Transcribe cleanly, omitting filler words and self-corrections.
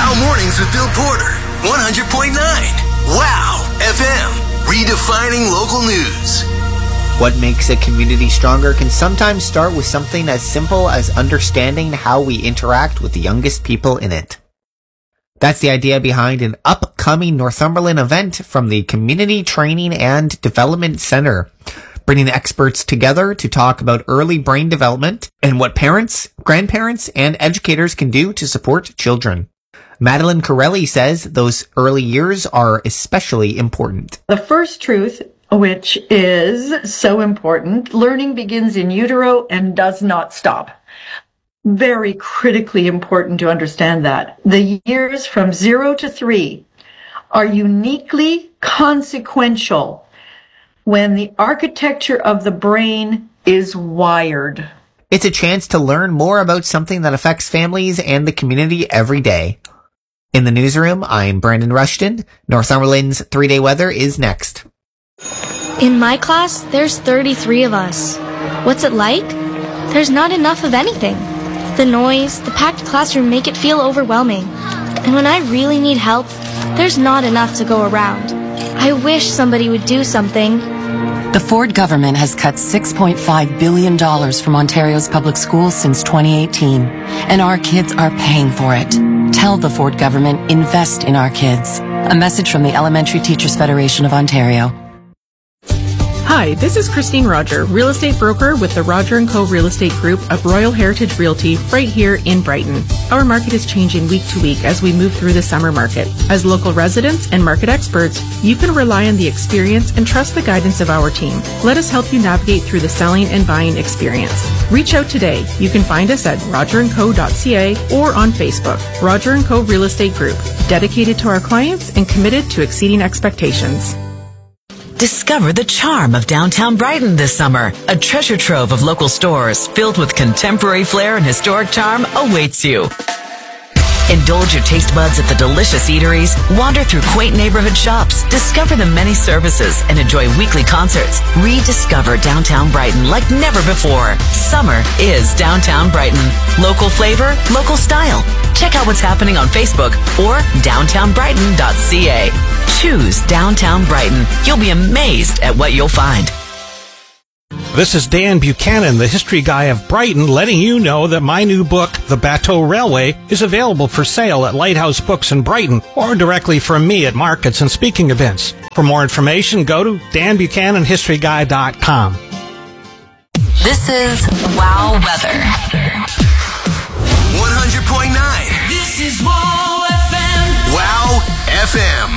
Wow Mornings with Bill Porter, 100.9. Wow FM, redefining local news. What makes a community stronger can sometimes start with something as simple as understanding how we interact with the youngest people in it. That's the idea behind an upcoming Northumberland event from the Community Training and Development Center, bringing experts together to talk about early brain development and what parents, grandparents, and educators can do to support children. Madeline Corelli says those early years are especially important. The first truth, which is so important, learning begins in utero and does not stop. Very critically important to understand that. The years from 0 to 3 are uniquely consequential when the architecture of the brain is wired. It's a chance to learn more about something that affects families and the community every day. In the newsroom, I'm Brandon Rushton. Northumberland's 3-day weather is next. In my class, there's 33 of us. What's it like? There's not enough of anything. The noise, the packed classroom make it feel overwhelming. And when I really need help, there's not enough to go around. I wish somebody would do something. The Ford government has cut $6.5 billion from Ontario's public schools since 2018, and our kids are paying for it. Tell the Ford government, invest in our kids. A message from the Elementary Teachers Federation of Ontario. Hi, this is Christine Roger, real estate broker with the Roger & Co. Real Estate Group of Royal Heritage Realty right here in Brighton. Our market is changing week to week as we move through the summer market. As local residents and market experts, you can rely on the experience and trust the guidance of our team. Let us help you navigate through the selling and buying experience. Reach out today. You can find us at rogerandco.ca or on Facebook. Roger & Co. Real Estate Group, dedicated to our clients and committed to exceeding expectations. Discover the charm of downtown Brighton this summer. A treasure trove of local stores filled with contemporary flair and historic charm awaits you. Indulge your taste buds at the delicious eateries, wander through quaint neighborhood shops, discover the many services, and enjoy weekly concerts. Rediscover downtown Brighton like never before. Summer is downtown Brighton. Local flavor, local style. Check out what's happening on Facebook or downtownbrighton.ca. Choose Downtown Brighton. You'll be amazed at what you'll find. This is Dan Buchanan, the history guy of Brighton, letting you know that my new book, The Bateau Railway, is available for sale at Lighthouse Books in Brighton or directly from me at markets and speaking events. For more information, go to danbuchananhistoryguy.com. This is Wow Weather. 100.9. This is Wow FM. Wow FM.